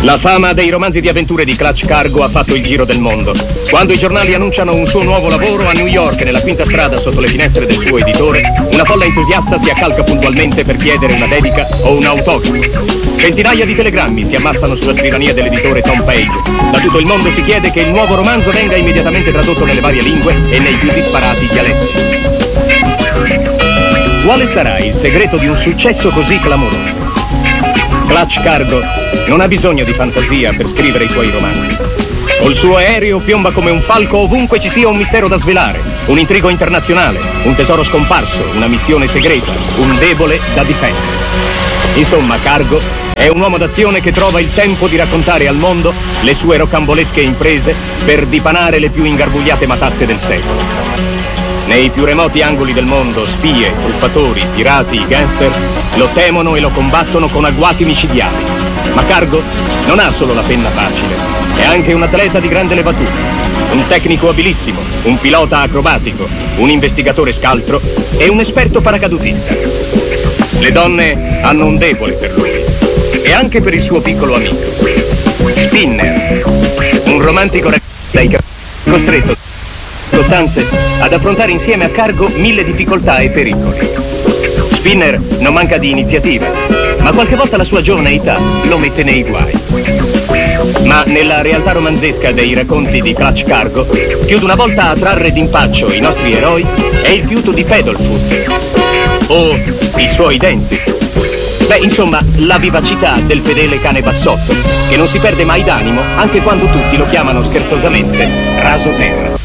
La fama dei romanzi di avventure di Clutch Cargo ha fatto il giro del mondo. Quando i giornali annunciano un suo nuovo lavoro a New York, nella quinta strada sotto le finestre del suo editore, una folla entusiasta si accalca puntualmente per chiedere una dedica o un autografo. Centinaia di telegrammi si ammassano sulla scrivania dell'editore Tom Page. Da tutto il mondo si chiede che il nuovo romanzo venga immediatamente tradotto nelle varie lingue e nei più disparati dialetti. Quale sarà il segreto di un successo così clamoroso? Clutch Cargo non ha bisogno di fantasia per scrivere i suoi romanzi. Col suo aereo piomba come un falco ovunque ci sia un mistero da svelare, un intrigo internazionale, un tesoro scomparso, una missione segreta, un debole da difendere. Insomma, Cargo è un uomo d'azione che trova il tempo di raccontare al mondo le sue rocambolesche imprese per dipanare le più ingarbugliate matasse del secolo. Nei più remoti angoli del mondo, spie, truffatori, pirati, gangster lo temono e lo combattono con agguati micidiali. Ma Cargo non ha solo la penna facile, è anche un atleta di grande levatura, un tecnico abilissimo, un pilota acrobatico, un investigatore scaltro e un esperto paracadutista. Le donne hanno un debole per lui e anche per il suo piccolo amico. Spinner, un romantico ragazzo costretto costanze ad affrontare insieme a Cargo 1000 difficoltà e pericoli. Spinner non manca di iniziativa, ma qualche volta la sua giovane età lo mette nei guai. Ma nella realtà romanzesca dei racconti di Clutch Cargo, più di una volta a trarre d'impaccio i nostri eroi è il fiuto di Paddlefoot o i suoi denti. Beh, insomma, la vivacità del fedele cane bassotto, che non si perde mai d'animo anche quando tutti lo chiamano scherzosamente raso terra.